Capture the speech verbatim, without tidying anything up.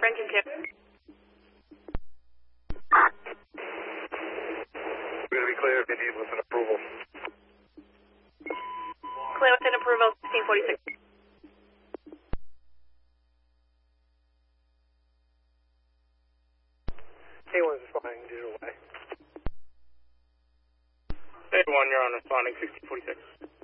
Engine two. We're going to be clear if you need with an approval. Clear with an approval, sixteen forty-six. A one is responding digital way. A one, you're on responding sixteen forty-six.